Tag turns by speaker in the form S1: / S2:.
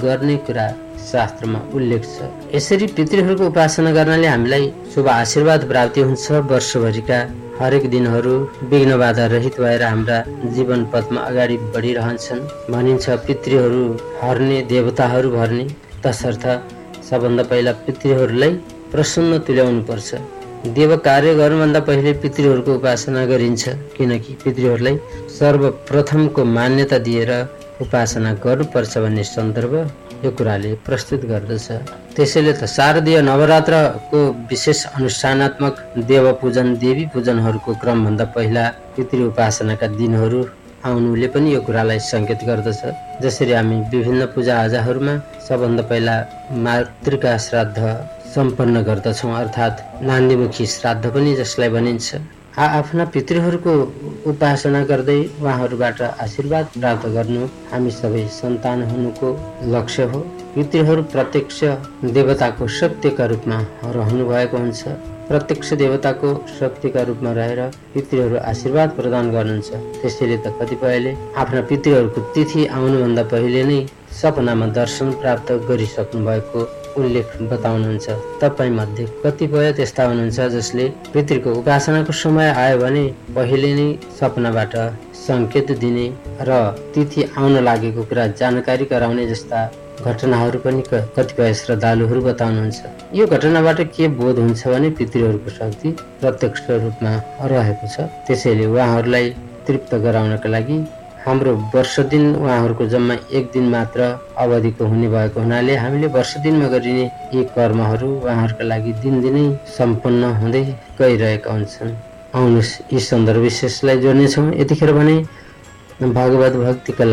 S1: गर्ने कुरा शास्त्रमा उल्लेख छ। यसरी पितृहरूको उपासना गर्नाले हामीलाई शुभ आशीर्वाद प्राप्ति हुन्छ। वर्षभरिका हरेक दिनहरू विघ्न बाधा रहित भएर हाम्रा जीवन पथमा अगाडि बढिरहन्छन्। भनिन्छ पितृहरू हर्ने देवताहरू भर्ने, तसर्थ सबभन्दा पहिला पितृहरूलाई प्रसन्न तुल्याउनु पर्छ। देव कार्य गर्नुभन्दा पहिले पितृहरूको उपासना गरिन्छ, किनकि पितृहरूलाई सर्वप्रथमको मान्यता दिएर उपासना गर्नुपर्छ भन्ने सन्दर्भ यो कुराले प्रस्तुत गर्दछ। त्यसैले त शारदीय नवरात्रको विशेष अनुष्ठानात्मक देव पूजन देवी पूजनहरूको क्रमभन्दा पहिला पितृ उपासनाका दिनहरू आउनुले पनि यो कुरालाई सङ्केत गर्दछ। जसरी हामी विभिन्न पूजाआजाहरूमा सबभन्दा पहिला मातृका श्राद्ध सम्पन्न गर्दछौँ, अर्थात् नान्दीमुखी श्राद्ध पनि जसलाई भनिन्छ। आफ्ना पितृहरूको उपासना गर्दै उहाँहरूबाट आशीर्वाद प्राप्त गर्नु हामी सबै सन्तान हुनुको लक्ष्य हो। पितृहरू प्रत्यक्ष देवताको शक्तिका रूपमा रहनु भएको हुन्छ। प्रत्यक्ष देवताको शक्तिका रूपमा रहेर पितृहरू आशीर्वाद प्रदान गर्नुहुन्छ। त्यसैले त कतिपयले आफ्ना पितृहरूको तिथि आउनुभन्दा पहिले नै सपनामा दर्शन प्राप्त गरिसक्नु भएको उल्लेख बताउनुहुन्छ। तपाईँ मध्ये कतिपय त्यस्ता हुनुहुन्छ जसले पितृको उपासनाको समय आयो भने पहिले नै सपनाबाट सङ्केत दिने र तिथि आउन लागेको कुरा जानकारी गराउने जस्ता घटनाहरू पनि कतिपय श्रद्धालुहरू बताउनुहुन्छ। यो घटनाबाट के बोध हुन्छ भने पितृहरूको शक्ति प्रत्यक्ष रूपमा रहेको छ। त्यसैले उहाँहरूलाई तृप्त गराउनका लागि हाम्रो वर्ष दिन उहाँहरूको जम्मा एक दिन मात्र अवधिको हुने भएको हुनाले हामीले वर्ष दिनमा गरिने यी कर्महरू उहाँहरूका लागि दिनदिनै सम्पन्न हुँदै गइरहेका हुन्छन्। आउनुहोस् यी सन्दर्भ विशेषलाई जोड्नेछौँ। यतिखेर भने भगवत भक्तिका